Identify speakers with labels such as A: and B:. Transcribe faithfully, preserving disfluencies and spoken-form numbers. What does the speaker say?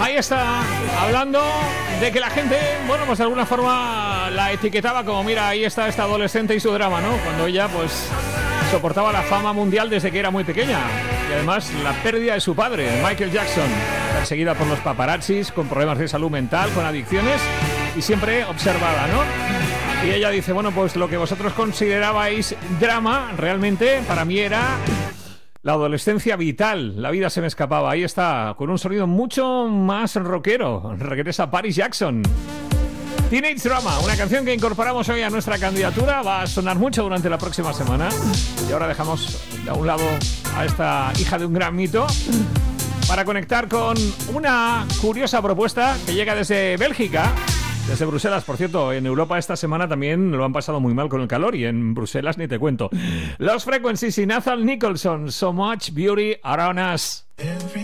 A: Ahí está, hablando de que la gente, bueno, pues de alguna forma la etiquetaba como, mira, ahí está esta adolescente y su drama, ¿no? Cuando ella, pues, soportaba la fama mundial desde que era muy pequeña. Y además la pérdida de su padre, Michael Jackson, perseguida por los paparazzis, con problemas de salud mental, con adicciones y siempre observada, ¿no? Y ella dice, bueno, pues lo que vosotros considerabais drama, realmente para mí era la adolescencia vital. La vida se me escapaba. Ahí está, con un sonido mucho más rockero. Regresa Paris Jackson. Teenage Drama, una canción que incorporamos hoy a nuestra candidatura. Va a sonar mucho durante la próxima semana. Y ahora dejamos a un lado a esta hija de un gran mito para conectar con una curiosa propuesta que llega desde Bélgica. Desde Bruselas, por cierto, en Europa esta semana también lo han pasado muy mal con el calor y en Bruselas ni te cuento. Los Frequencies y Nathan Nicholson, So Much Beauty Around Us.